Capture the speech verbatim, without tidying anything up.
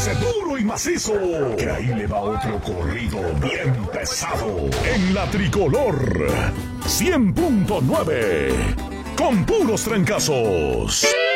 Agárrese duro y macizo, que ahí le va otro corrido bien pesado. En la tricolor, cien punto nueve, con puros trancazos.